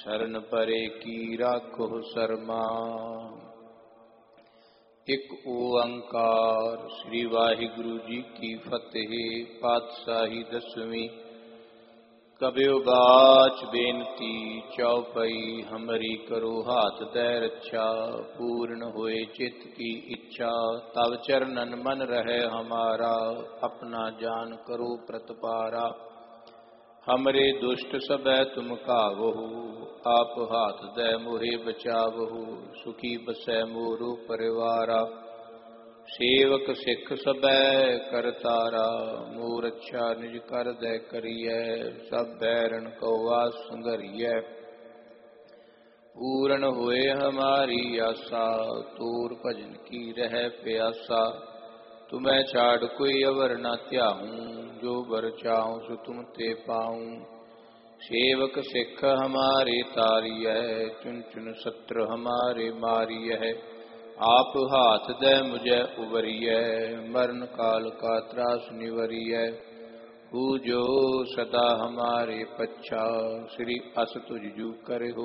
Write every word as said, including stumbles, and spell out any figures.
शरण परे की राखो शर्मा। एक ओंकार। श्री वाहिगुरु जी की फतेह। पातशाही दसवीं। कबियो बाच बेनती चौपई, हमरी करो हाथ दै रक्षा। पूर्ण होए चित्त की इच्छा, तब चरणन मन रहे हमारा। अपना जान करो प्रतपारा, हमरे दुष्ट सबै तुम कावहु। आप हाथ दै मोहे बचावहु, सुखी बसै मोरो परिवारा। सेवक सिख सबै करतारा, मोर अच्छा निज कर दै करियै। सब बैरन को आस संघरियै, पूर्ण होए हमारी आशा। तोर भजन की रह प्यासा, तुम्हें छाड़ कोई अवर न त्याहूँ। जो बर चाहूँ सो तुम ते पाऊँ। सेवक सिख हमारे तारियै, चुन चुन शत्रु हमारे मारियै। आप हाथ दे मुझे उबरियै, मरण काल का त्रास निवरियै। पूजो सदा हमारे पच्छा, श्री अस तुझ जू करे हो